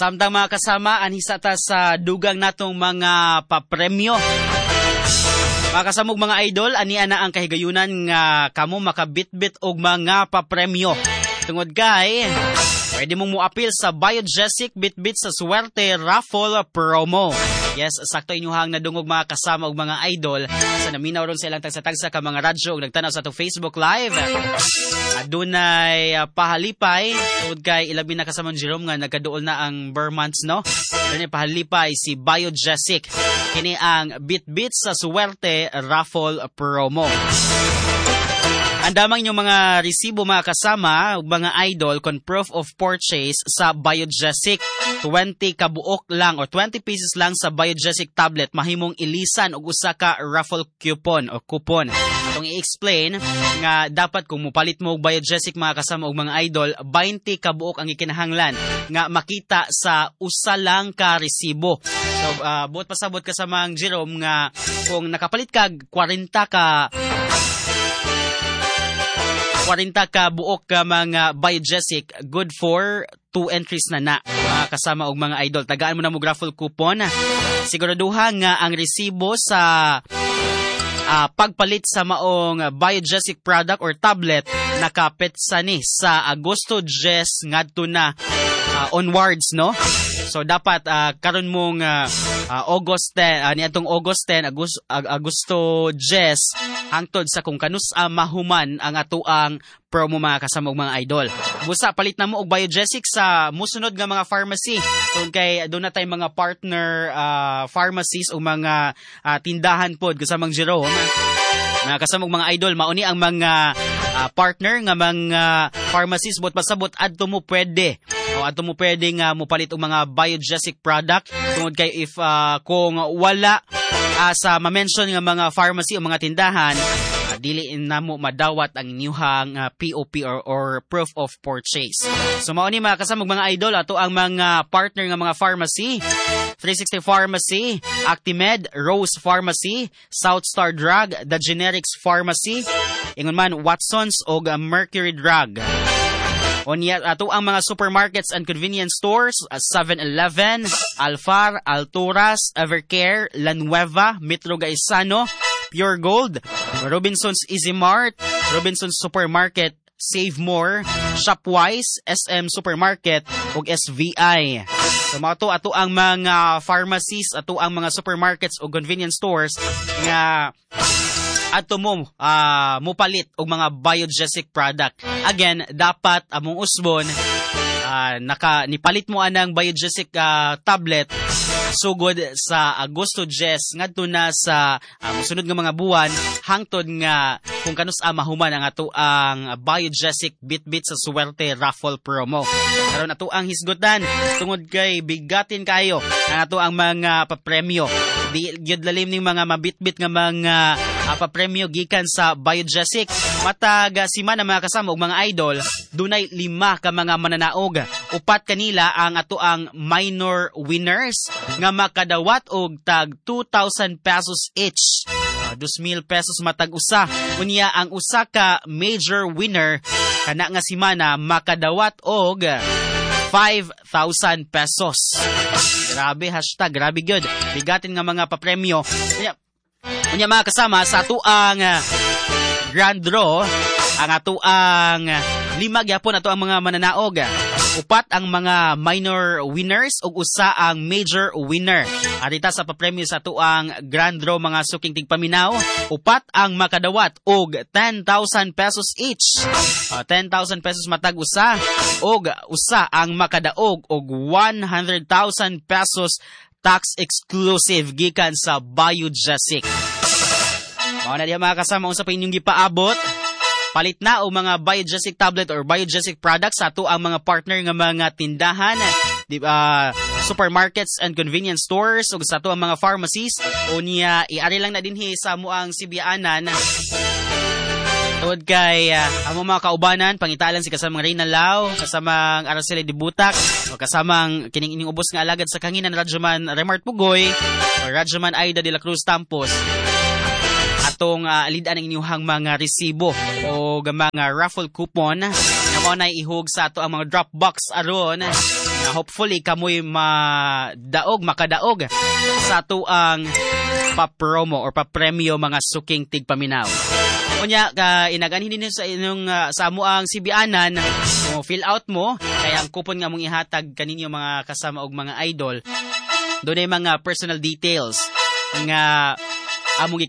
Samtang mga kasama, anhisa ta sa dugang natong mga papremyo. Mga kasamog mga idol, ania na ang kahigayunan nga kamo makabitbit og mga papremyo. Tungod kay, pwede mong muapil sa Biogesic Bitbit sa Swerte Raffle Promo. Yes, sakto inyuhang nadungog mga kasama og mga idol sa naminaw ron sa ilang tagsa-tagsa ka mga radyo ug nagtanaw sa atong Facebook Live. Adunay pahalipay tungod kay ilabi na kasamang Jerome nga nagkaduol na ang Burr months, no? Adunay pahalipay si Biogesic. Kini ang Bitbit sa Swerte Raffle Promo. Andamang yung mga resibo mga kasama, mga idol, kon proof of purchase sa Biogesic. 20 kabuok lang o 20 pieces lang sa Biogesic tablet. Mahimong ilisan og usa ka raffle coupon o coupon. Atong i-explain nga dapat kung mupalit mo og Biogesic mga kasama og mga idol, 20 kabuok ang ikinahanglan nga makita sa usa lang ka resibo. So, buot pasabot ka sa mga Jerome nga kung nakapalit kag 40 ka buok ka mga Biogesic, good for 2 entries na mga kasama og mga idol. Tagaan mo na mo raffle coupon. Siguraduha nga ang resibo sa pagpalit sa maong Biogesic product or tablet nakapetsa ni sa Agosto 10 ngadto na onwards, no? So dapat karon mong August 10 niadtong August 10 Agosto 10 hangtod sa kung kanus mahuman ang atoang promo mga kasama og mga idol. Busa palit na mo og Biogesic sa musunod nga mga pharmacy. Tungod kay doon na tay mga partner pharmacies o mga tindahan pod kasamang Jerome. Mga kasamang mga idol, mauni ang mga partner nga mga pharmacies bot pasabot adto mo pwede. O adto mo pwede nga mopalit og mga Biogesic product tungod kay if kung wala sa ma-mention nga mga pharmacy o mga tindahan, dili na mo madawat ang inyuhang POP or proof of purchase. So mao ni mga kasamang mga idol ato ang mga partner nga mga pharmacy: 360 Pharmacy, Actimed, Rose Pharmacy, South Star Drug, The Generics Pharmacy, ingon man Watsons o Mercury Drug. Onya ato ang mga supermarkets and convenience stores: 7-Eleven, Alfar, Alturas, Evercare, La Nueva, Metro Gaisano, Pure Gold, Robinsons Easy Mart, Robinsons Supermarket, Save More, Shopwise, SM Supermarket ug SVI. So ato ang mga pharmacies, ato ang mga supermarkets o convenience stores nga ato mo mupalit og mga Biogesic product. Again, dapat among usbon nipalit mo anang Biogesic tablet sugod sa Agosto 10 ngadto na sa mosunod nga mga buwan hangtod nga kung kanus mahuman ang ato ang Biogesic Bitbit sa Swerte Raffle Promo. Karon ato ang hisgutan tungod kay bigatin kayo ang ato ang mga papremyo. Di gyud lalim ning mga mabitbit nga mga papremyo gikan sa Biogesic. Matag simana mga kasama og mga idol, dunay 5 ka mga mananaog. Upat kanila ang ato ang minor winners nga makadawat og tag 2,000 pesos each. 2,000 pesos matag usa. Unya ang usa ka major winner kana nga simana makadawat og 5,000 pesos. Grabe, hashtag, grabe good. Bigatin nga mga papremyo. Unya mga kasama sa ato ang grand draw, ang ato ang 5 gyapon ato ang mga mananaog. Upat ang mga minor winners ug usa ang major winner. Adita sa papremyo sa ato ang grand draw mga suking tigpaminaw, upat ang makadawat og 10,000 pesos each. 10,000 pesos matag usa og usa ang makadaog og 100,000 pesos tax exclusive gikan sa Biogesic. Mao na diha mga kasama unsa pa inyong gipaabot. Palit na o mga Biogesic tablet or Biogesic products sa ato ang mga partner nga mga tindahan, supermarkets and convenience stores ug sa ato ang mga pharmacies. Unya iari lang na dinhi sa amo ang Sibianan. Tungod kay amo mga kaubanan, pangitalan si kasamang Reyna Lau, kasamang Araceli de Butak, o kasamang kining ining ubos nga alagad sa kanginan Radyoman Remart Pugoy o Radyoman Aida de la Cruz Tampos. atong alidan ang inyuhang mga resibo o mga raffle coupon na mao na ihug sa ato ang mga drop box aron na hopefully kamoy makadaog sa ato ang pa-promo or pa-premyo mga suking tigpaminaw. Kunya inaganhin din sa inyong sa amo ang sibianan mo fill out mo kaya ang coupon nga mong ihatag kaninyo mga kasama og mga idol doon ay mga personal details nga among